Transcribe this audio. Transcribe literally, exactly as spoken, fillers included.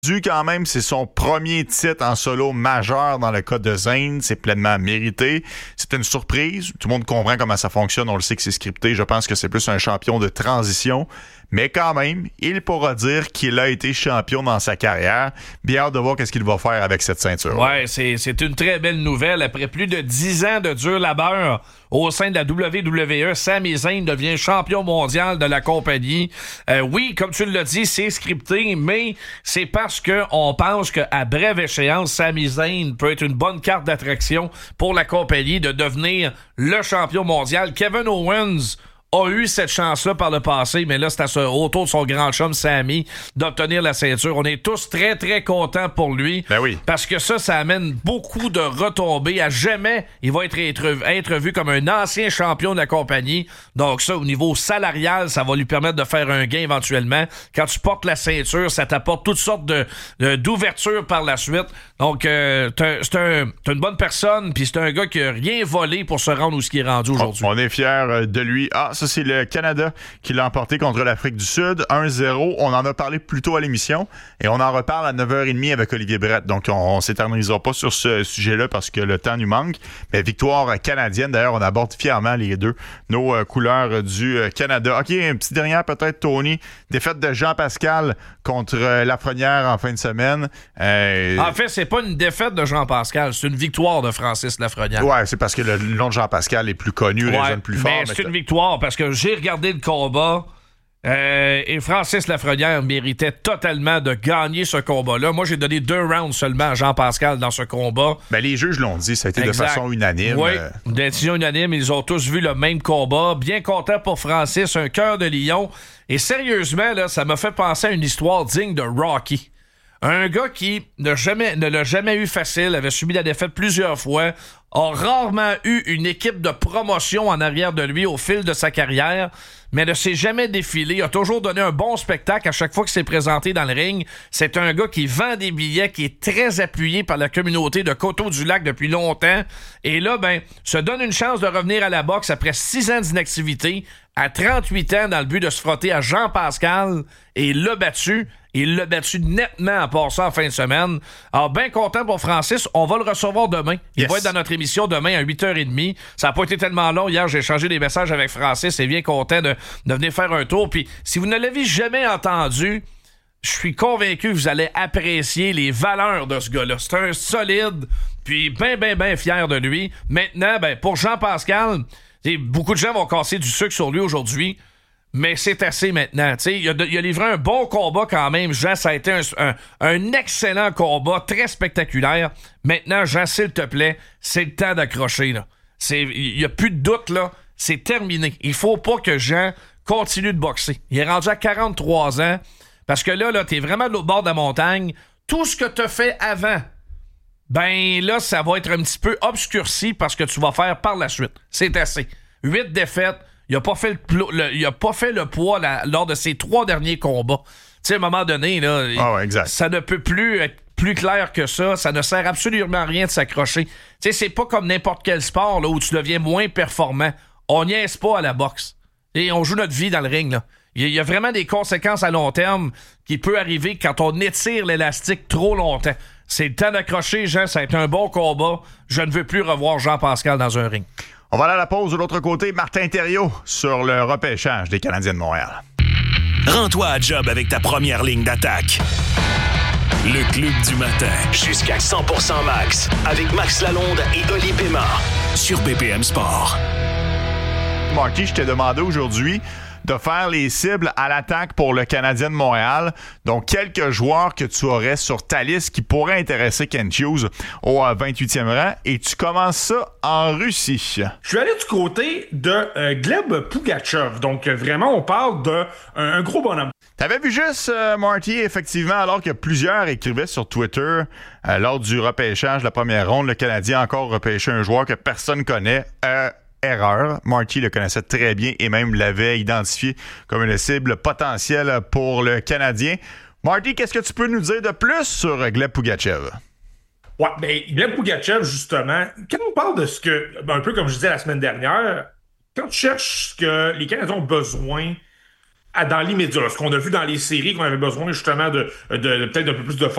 Quand même, c'est son premier titre en solo majeur dans le cas de Zayn. C'est pleinement mérité. C'était une surprise. Tout le monde comprend comment ça fonctionne. On le sait que c'est scripté. Je pense que c'est plus un champion de transition. Mais quand même, il pourra dire qu'il a été champion dans sa carrière. Bien hâte de voir qu'est-ce qu'il va faire avec cette ceinture. Ouais, c'est, c'est une très belle nouvelle. Après plus de dix ans de dur labeur au sein de la W W E, Sami Zayn devient champion mondial de la compagnie. Euh, oui, comme tu l'as dit, c'est scripté, mais c'est parce que on pense qu'à brève échéance, Sami Zayn peut être une bonne carte d'attraction pour la compagnie de devenir le champion mondial. Kevin Owens a eu cette chance-là par le passé, mais là, c'est à ce, autour de son grand chum Sami d'obtenir la ceinture. On est tous très, très contents pour lui. Ben oui. Parce que ça, ça amène beaucoup de retombées. À jamais, il va être, être, être vu comme un ancien champion de la compagnie. Donc ça, au niveau salarial, ça va lui permettre de faire un gain éventuellement. Quand tu portes la ceinture, ça t'apporte toutes sortes de, de d'ouvertures par la suite. Donc, euh, t'es, c'est un, t'es une bonne personne, puis c'est un gars qui a rien volé pour se rendre où ce qui est rendu aujourd'hui. On, on est fiers de lui. Ah, ça, c'est le Canada qui l'a emporté contre l'Afrique du Sud. un zéro. On en a parlé plus tôt à l'émission et on en reparle à neuf heures trente avec Olivier Brett. Donc, on, on s'éternisera pas sur ce sujet-là parce que le temps nous manque. Mais victoire canadienne. D'ailleurs, on aborde fièrement les deux, nos euh, couleurs du euh, Canada. OK, un petit dernier peut-être, Tony. Défaite de Jean-Pascal contre euh, Lafrenière en fin de semaine. Euh... En fait, c'est pas une défaite de Jean-Pascal, c'est une victoire de Francis Lafrenière. Ouais, c'est parce que le nom de Jean-Pascal est plus connu, ouais, résonne plus fort. Mais c'est mais une victoire parce que j'ai regardé le combat euh, et Francis Lafrenière méritait totalement de gagner ce combat-là. Moi, j'ai donné deux rounds seulement à Jean-Pascal dans ce combat. Ben, les juges l'ont dit, ça a été exact. De façon unanime. Oui, euh... décision unanime. Ils ont tous vu le même combat. Bien content pour Francis, un cœur de lion. Et sérieusement, là, ça m'a fait penser à une histoire digne de Rocky. Un gars qui ne, jamais, ne l'a jamais eu facile, avait subi la défaite plusieurs fois, a rarement eu une équipe de promotion en arrière de lui au fil de sa carrière, mais ne s'est jamais défilé, a toujours donné un bon spectacle à chaque fois qu'il s'est présenté dans le ring. C'est un gars qui vend des billets, qui est très appuyé par la communauté de Coteau-du-Lac depuis longtemps, et là, ben, se donne une chance de revenir à la boxe après six ans d'inactivité, à trente-huit ans, dans le but de se frotter à Jean-Pascal, et il l'a battu. Il l'a battu nettement en passant en fin de semaine. Alors, bien content pour Francis. On va le recevoir demain. Il yes. va être dans notre émission demain à huit heures trente. Ça n'a pas été tellement long. Hier, j'ai échangé des messages avec Francis et bien content de, de venir faire un tour. Puis, si vous ne l'avez jamais entendu, je suis convaincu que vous allez apprécier les valeurs de ce gars-là. C'est un solide, puis bien, bien, bien fier de lui. Maintenant, ben, pour Jean-Pascal, beaucoup de gens vont casser du sucre sur lui aujourd'hui. Mais c'est assez maintenant. T'sais, il, a, il a livré un bon combat quand même. Jean, ça a été un, un, un excellent combat, très spectaculaire. Maintenant, Jean, s'il te plaît, c'est le temps d'accrocher. Là. C'est, il n'y a plus de doute, là. C'est terminé. Il faut pas que Jean continue de boxer. Il est rendu à quarante-trois ans. Parce que là, là t'es vraiment de l'autre bord de la montagne. Tout ce que t'as fait avant, ben là, ça va être un petit peu obscurci parce que tu vas faire par la suite. C'est assez. Huit défaites. Il n'a pas fait le, le, il a pas fait le poids là, lors de ses trois derniers combats. Tu sais, à un moment donné, là, oh, exact. ça ne peut plus être plus clair que ça. Ça ne sert absolument à rien de s'accrocher. Tu sais, c'est pas comme n'importe quel sport là, où tu deviens moins performant. On niaise pas à la boxe. Et on joue notre vie dans le ring. Là. Il y a vraiment des conséquences à long terme qui peuvent arriver quand on étire l'élastique trop longtemps. C'est le temps d'accrocher, Jean. Ça a été un bon combat. Je ne veux plus revoir Jean-Pascal dans un ring. On va aller à la pause de l'autre côté. Martin Thériault sur le repêchage des Canadiens de Montréal. Rends-toi à job avec ta première ligne d'attaque. Le Club du matin. Jusqu'à cent pour cent max. Avec Max Lalonde et Oli Pema. Sur B P M Sport. Marty, je t'ai demandé aujourd'hui de faire les cibles à l'attaque pour le Canadien de Montréal. Donc, quelques joueurs que tu aurais sur ta liste qui pourraient intéresser Kent Hughes au vingt-huitième rang. Et tu commences ça en Russie. Je suis allé du côté de euh, Gleb Pugachev. Donc, euh, vraiment, on parle d'un un gros bonhomme. T'avais vu juste, euh, Marty, effectivement, alors que plusieurs écrivaient sur Twitter euh, lors du repêchage de la première ronde, le Canadien a encore repêché un joueur que personne connaît. Euh, Erreur. Marty le connaissait très bien et même l'avait identifié comme une cible potentielle pour le Canadien. Marty, qu'est-ce que tu peux nous dire de plus sur Gleb Pugachev? Ouais, bien, Gleb Pugachev, justement, quand on parle de ce que, ben, un peu comme je disais la semaine dernière, quand tu cherches ce que les Canadiens ont besoin à, dans l'immédiat, ce qu'on a vu dans les séries, qu'on avait besoin justement de, de, de peut-être d'un peu plus de